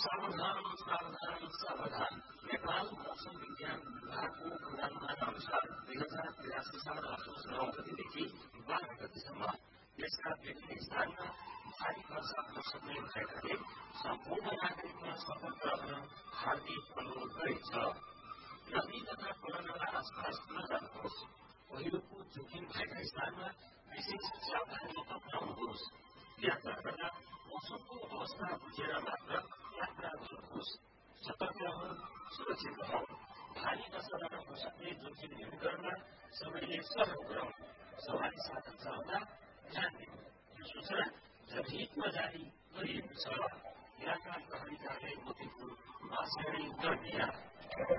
सावधान सावधान सावधान। नेपाल मौसम विज्ञान विभागको पूर्वानुमान अनुसार 2083 साल असोज 9 गतिदेखि 12 गतिसम्म देशका विभिन्न स्थानमा भारी वर्षा हुन सक्ने भएकाले सम्पूर्ण नागरिकमा सतर्क रहन हार्दिक अनुरोध गरिन्छ। नदी तथा खोलानाला आसपास नजानुहोस्। पहिरोको जोखिम भएका स्थानमा विशेष सावधानी अपनाउनुहोस्। यात्रा गर्दा मौसमको अवस्था बुझेर मात्र यात्रा गर्नुहोस्। सतर्क रहौं, सुरक्षित रहौं। भारी वर्षाबाट हुन सक्ने जोखिम न्यूनीकरणमा सबैले सहयोग गरौं। सवारी साधन चलाउँदा ध्यान दिनु। यो सूचना जनहितमा जारी गरिएको छ। इलाका प्रहरी कार्यालय मोतीपुर, महाशय गर्मिया।